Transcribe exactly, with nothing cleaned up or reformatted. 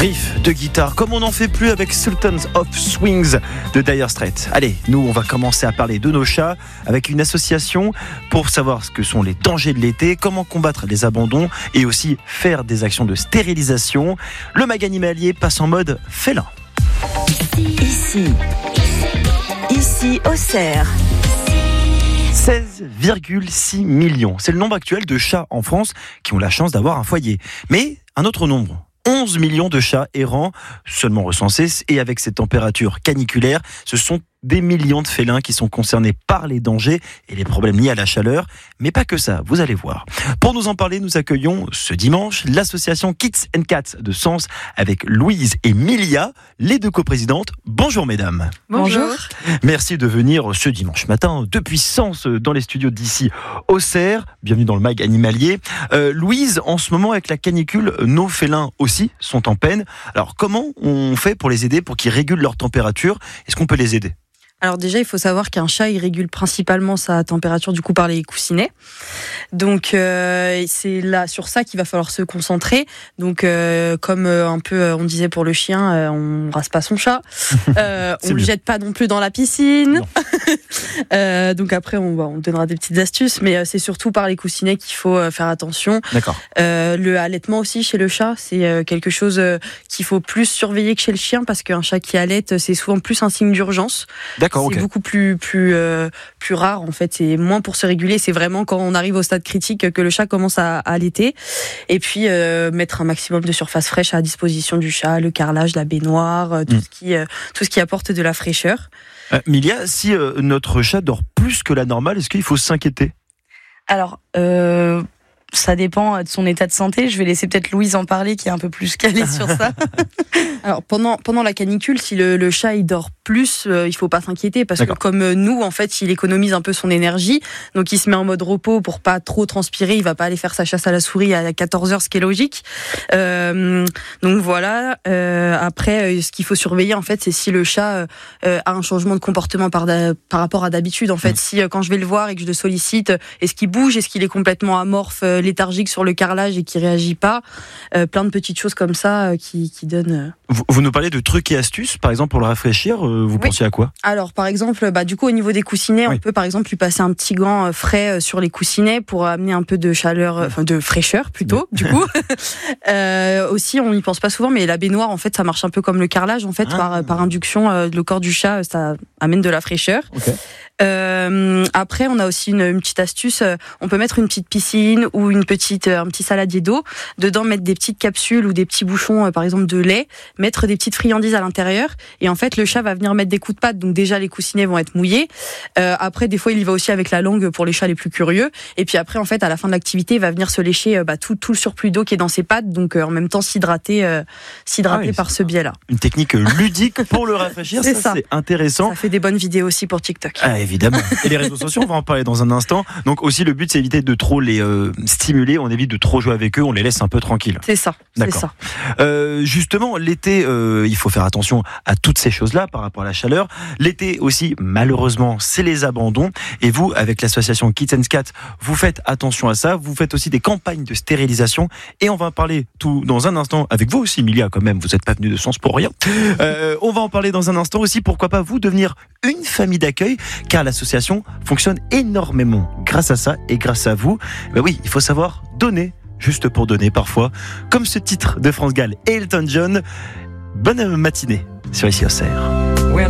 riff de guitare, comme on n'en fait plus avec Sultans of Swings de Dire Straits. Allez, nous, on va commencer à parler de nos chats avec une association pour savoir ce que sont les dangers de l'été, comment combattre les abandons et aussi faire des actions de stérilisation. Le mag animalier passe en mode félin. Ici, ici, Auxerre. seize virgule six millions. C'est le nombre actuel de chats en France qui ont la chance d'avoir un foyer. Mais un autre nombre, onze millions de chats errants seulement recensés, et avec ces températures caniculaires, ce sont des millions de félins qui sont concernés par les dangers et les problèmes liés à la chaleur. Mais pas que ça, vous allez voir. Pour nous en parler, nous accueillons ce dimanche l'association Kids and Cats de Sens avec Louise et Milia, les deux coprésidentes. Bonjour mesdames. Bonjour. Merci de venir ce dimanche matin depuis Sens dans les studios d'ici Auxerre. Bienvenue dans le mag animalier. Euh, Louise, en ce moment avec la canicule, nos félins aussi sont en peine. Alors comment on fait pour les aider, pour qu'ils régulent leur température ? Est-ce qu'on peut les aider ? Alors déjà, il faut savoir qu'un chat, il régule principalement sa température du coup par les coussinets. Donc euh, c'est là sur ça qu'il va falloir se concentrer. Donc euh, comme euh, un peu euh, on disait pour le chien, euh, on rase pas son chat, euh, on le jette pas non plus dans la piscine. euh, donc après on, bah, on donnera des petites astuces, mais euh, c'est surtout par les coussinets qu'il faut euh, faire attention. D'accord. Euh, le allaitement aussi chez le chat, c'est euh, quelque chose euh, qu'il faut plus surveiller que chez le chien parce qu'un chat qui allaite, c'est souvent plus un signe d'urgence. D'accord. C'est okay. beaucoup plus plus euh, plus rare en fait, c'est moins pour se réguler, c'est vraiment quand on arrive au stade critique que le chat commence à, à allaiter. Et puis euh, mettre un maximum de surface fraîche à disposition du chat, le carrelage, la baignoire, euh, tout mmh. ce qui euh, tout ce qui apporte de la fraîcheur. Euh, Milia, si euh, notre chat dort plus que la normale, est-ce qu'il faut s'inquiéter ? Alors euh... ça dépend de son état de santé. Je vais laisser peut-être Louise en parler, qui est un peu plus calée sur ça. Alors pendant pendant la canicule, si le, le chat il dort plus, euh, il faut pas s'inquiéter parce D'accord. que comme nous, en fait, il économise un peu son énergie, donc il se met en mode repos pour pas trop transpirer. Il va pas aller faire sa chasse à la souris à quatorze heures, ce qui est logique. Euh, donc voilà. Euh, après, ce qu'il faut surveiller, en fait, c'est si le chat euh, a un changement de comportement par par rapport à d'habitude. En fait, mmh. si euh, quand je vais le voir et que je le sollicite, est-ce qu'il bouge, est-ce qu'il est complètement amorphe, euh, léthargique sur le carrelage et qui réagit pas, euh, plein de petites choses comme ça euh, qui, qui donnent. Euh... Vous, vous nous parlez de trucs et astuces, par exemple pour le rafraîchir, euh, vous oui. pensiez à quoi ? Alors par exemple, bah, du coup au niveau des coussinets, oui. on peut par exemple lui passer un petit gant euh, frais euh, sur les coussinets pour amener un peu de chaleur, enfin euh, de fraîcheur plutôt, oui. du coup. euh, aussi, on n'y pense pas souvent, mais la baignoire en fait, ça marche un peu comme le carrelage en fait, ah. par, par induction, euh, le corps du chat, ça amène de la fraîcheur. Okay. Euh, après, on a aussi une, une petite astuce. On peut mettre une petite piscine ou une petite, un petit saladier d'eau. Dedans, mettre des petites capsules ou des petits bouchons, par exemple de lait. Mettre des petites friandises à l'intérieur. Et en fait, le chat va venir mettre des coups de patte. Donc déjà, les coussinets vont être mouillés. Euh, après, des fois, il y va aussi avec la langue pour les chats les plus curieux. Et puis après, en fait, à la fin de l'activité, il va venir se lécher bah, tout, tout le surplus d'eau qui est dans ses pattes. Donc euh, en même temps, s'hydrater, euh, s'hydrater ah oui, par ce biais-là. Une technique ludique pour le rafraîchir. c'est ça, ça. C'est intéressant. Ça fait des bonnes vidéos aussi pour TikTok. Ah, évidemment. Et les réseaux sociaux, on va en parler dans un instant. Donc aussi, le but, c'est éviter de trop les euh, stimuler. On évite de trop jouer avec eux. On les laisse un peu tranquilles. C'est ça. D'accord. C'est ça. Euh, justement, l'été, euh, il faut faire attention à toutes ces choses-là par rapport à la chaleur. L'été aussi, malheureusement, c'est les abandons. Et vous, avec l'association Kids and Cats, vous faites attention à ça. Vous faites aussi des campagnes de stérilisation. Et on va en parler tout dans un instant avec vous aussi, Milia, quand même. Vous n'êtes pas venu de Sens pour rien. Euh, on va en parler dans un instant aussi. Pourquoi pas vous devenir une famille d'accueil, car l'association fonctionne énormément grâce à ça et grâce à vous. Ben oui, il faut savoir donner, juste pour donner parfois, comme ce titre de France Gall et Elton John. Bonne matinée sur Ici Auxerre.